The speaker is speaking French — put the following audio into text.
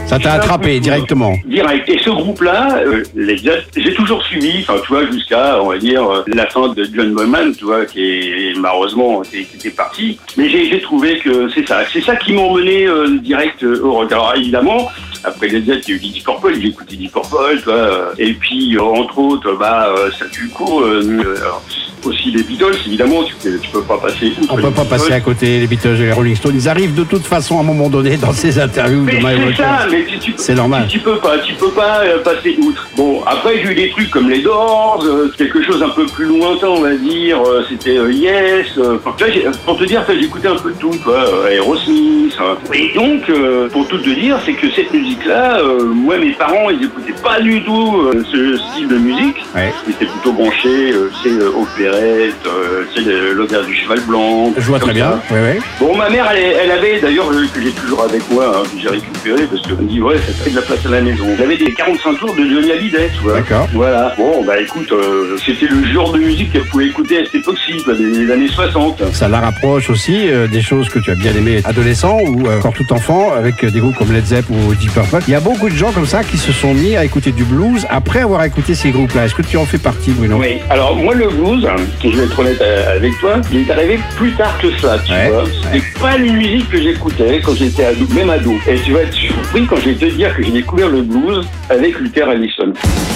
Ça t'a attrapé directement. Direct. Et ce groupe-là, les Jazz, j'ai toujours suivi, enfin, tu vois, jusqu'à, on va dire, la fin de John Bonham, tu vois, qui est malheureusement qui était parti. Mais j'ai trouvé que c'est ça qui m'a emmené direct au rock. Alors évidemment, après les Jazz, il y a eu Deep Purple, j'ai écouté Deep Purple, tu vois, et puis entre autres, ça tue le coup. Aussi les Beatles, évidemment, tu peux pas passer. On peut pas passer à côté les Beatles et les Rolling Stones. Ils arrivent de toute façon à un moment donné dans ces interviews de My Walker. C'est ça, mais c'est normal. Tu peux pas passer outre. Bon, après j'ai eu des trucs comme les Doors, quelque chose un peu plus lointain, on va dire. C'était Yes. Pour te dire, j'écoutais un peu de tout, quoi. Aerosmith. Et donc, pour tout te dire, c'est que cette musique-là, moi, mes parents, ils écoutaient pas du tout ce style de musique. Ouais. Ils étaient plutôt branchés, opérette, l'odeur du cheval blanc. Je vois très bien. Oui, oui. Bon, ma mère, elle avait, d'ailleurs, que j'ai toujours avec moi, que j'ai récupéré, parce qu'elle me dit, ouais, ça fait de la place à la maison. Elle avait des 45 tours de Johnny Hallyday, tu vois. D'accord. Voilà. Bon, écoute, c'était le genre de musique qu'elle pouvait écouter à cette époque-ci, des années 60. Ça la rapproche aussi des choses que tu as bien aimées adolescent ou encore tout enfant, avec des groupes comme Led Zepp ou Deep Purple. Il y a beaucoup de gens comme ça qui se sont mis à écouter du blues après avoir écouté ces groupes-là. Est-ce que tu en fais partie, Bruno? Oui. Alors, moi, le blues, je vais être honnête avec toi, il est arrivé plus tard que ça, tu vois. C'était pas une musique que j'écoutais quand j'étais ado, même ado. Et tu vas être surpris quand je vais te dire que j'ai découvert le blues avec Luther Allison.